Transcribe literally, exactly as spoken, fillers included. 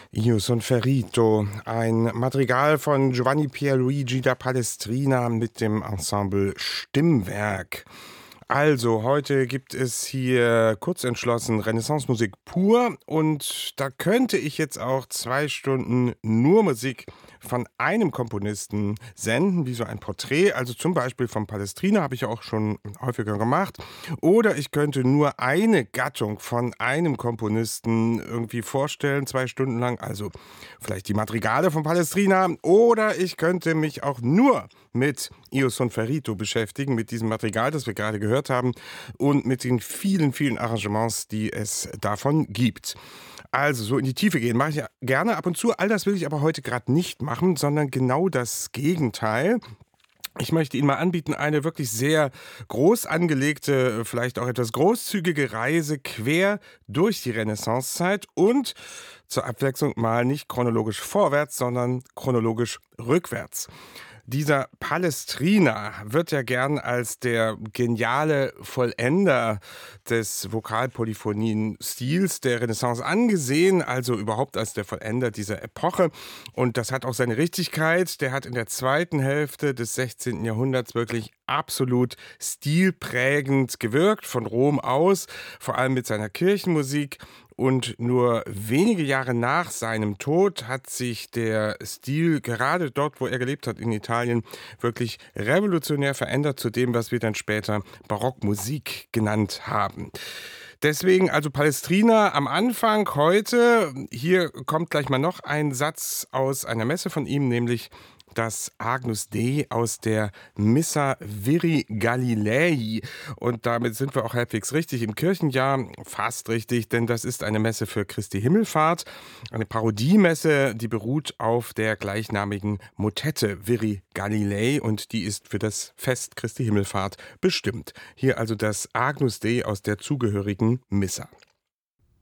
Io son ferito, ein Madrigal von Giovanni Pierluigi da Palestrina mit dem Ensemble Stimmwerk. Also, heute gibt es hier kurzentschlossen Renaissance-Musik pur und da könnte ich jetzt auch zwei Stunden nur Musik von einem Komponisten senden, wie so ein Porträt, also zum Beispiel vom Palestrina, habe ich ja auch schon häufiger gemacht. Oder ich könnte nur eine Gattung von einem Komponisten irgendwie vorstellen, zwei Stunden lang, also vielleicht die Madrigale von Palestrina. Oder ich könnte mich auch nur mit Io son ferito beschäftigen, mit diesem Madrigal, das wir gerade gehört haben, und mit den vielen, vielen Arrangements, die es davon gibt. Also so in die Tiefe gehen mache ich ja gerne ab und zu. All das will ich aber heute gerade nicht machen, sondern genau das Gegenteil. Ich möchte Ihnen mal anbieten, eine wirklich sehr groß angelegte, vielleicht auch etwas großzügige Reise quer durch die Renaissancezeit und zur Abwechslung mal nicht chronologisch vorwärts, sondern chronologisch rückwärts. Dieser Palestrina wird ja gern als der geniale Vollender des Vokalpolyphonien-Stils der Renaissance angesehen, also überhaupt als der Vollender dieser Epoche. Und das hat auch seine Richtigkeit. Der hat in der zweiten Hälfte des sechzehnten. Jahrhunderts wirklich absolut stilprägend gewirkt, von Rom aus, vor allem mit seiner Kirchenmusik. Und nur wenige Jahre nach seinem Tod hat sich der Stil gerade dort, wo er gelebt hat, in Italien, wirklich revolutionär verändert zu dem, was wir dann später Barockmusik genannt haben. Deswegen also Palestrina am Anfang heute. Hier kommt gleich mal noch ein Satz aus einer Messe von ihm, nämlich das Agnus Dei aus der Missa Viri Galilei. Und damit sind wir auch halbwegs richtig im Kirchenjahr, fast richtig, denn das ist eine Messe für Christi Himmelfahrt, eine Parodiemesse, die beruht auf der gleichnamigen Motette Viri Galilei und die ist für das Fest Christi Himmelfahrt bestimmt. Hier also das Agnus Dei aus der zugehörigen Missa.